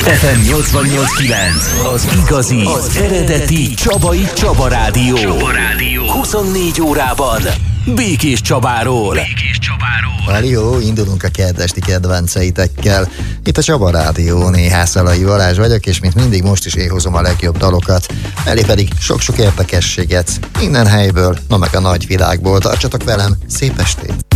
FM 88.9, az igazi, az eredeti Csabai Csaba Rádió. 24 órában Békés Csabáról. Jó, indulunk a kedvesti kedvenceitekkel. Itt a Csaba Rádió, Néhászalai Balázs vagyok, és mint mindig most is én hozom a legjobb dalokat. Elé pedig sok-sok érdekességet minden helyből, no meg a nagyvilágból. Tartsatok velem, szép estét!